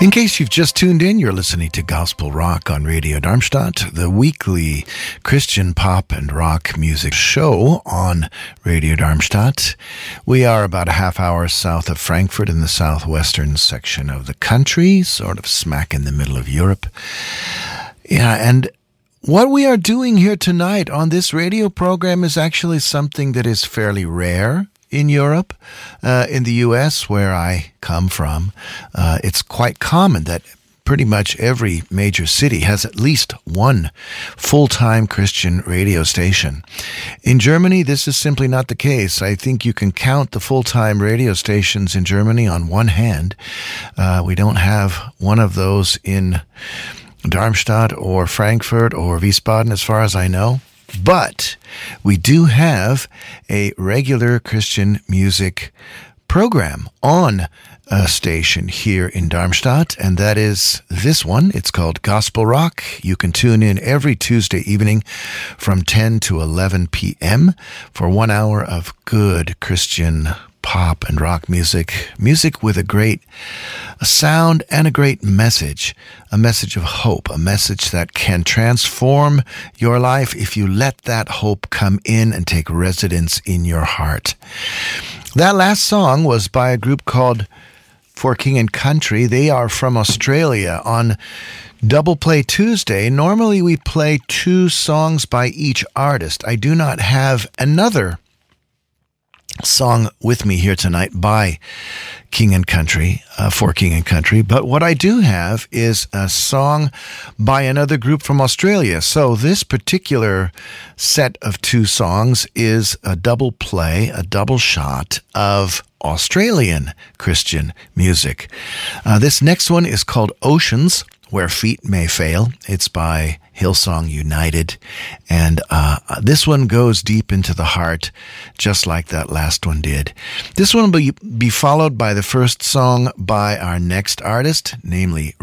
In case you've just tuned in, you're listening to Gospel Rock on Radio Darmstadt, the weekly Christian pop and rock music show on Radio Darmstadt. We are about a half hour south of Frankfurt in the southwestern section of the country, sort of smack in the middle of Europe. Yeah, and what we are doing here tonight on this radio program is actually something that is fairly rare in Europe. In the U.S., where I come from, it's quite common that pretty much every major city has at least one full-time Christian radio station. In Germany, this is simply not the case. I think you can count the full-time radio stations in Germany on one hand. We don't have one of those in Darmstadt or Frankfurt or Wiesbaden, as far as I know. But we do have a regular Christian music program on a station here in Darmstadt, and that is this one. It's called Gospel Rock. You can tune in every Tuesday evening from 10 to 11 p.m. for 1 hour of good Christian pop and rock music with a great sound and a great message, a message of hope, a message that can transform your life if you let that hope come in and take residence in your heart. That last song was by a group called For King and Country. They are from Australia. On Double Play Tuesday, normally we play 2 songs by each artist. I do not have another song with me here tonight by King and Country, For King and Country, but what I do have is a song by another group from Australia. So this particular set of 2 songs is a double play, a double shot of Australian Christian music. This next one is called Oceans, Where Feet May Fail. It's by Hillsong United, and this one goes deep into the heart, just like that last one did. This one will be followed by the first song by our next artist, namely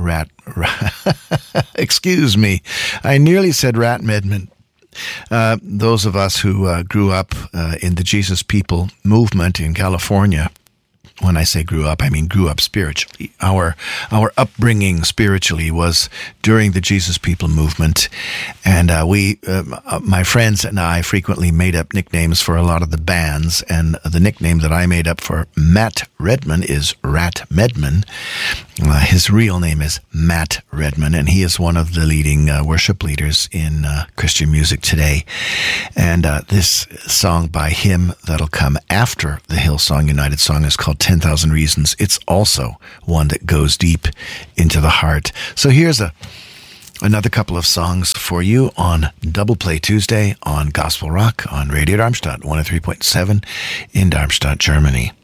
excuse me, I nearly said Rat Medman. Those of us who grew up in the Jesus People movement in California. When I say grew up, I mean grew up spiritually. Our upbringing spiritually was during the Jesus People movement, and my friends and I frequently made up nicknames for a lot of the bands, and the nickname that I made up for Matt Redman is Rat Medman. His real name is Matt Redman, and he is one of the leading worship leaders in Christian music today. And this song by him that'll come after the Hillsong United song is called 10,000 Reasons. It's also one that goes deep into the heart. So here's another couple of songs for you on Double Play Tuesday on Gospel Rock on Radio Darmstadt 103.7 in Darmstadt, Germany.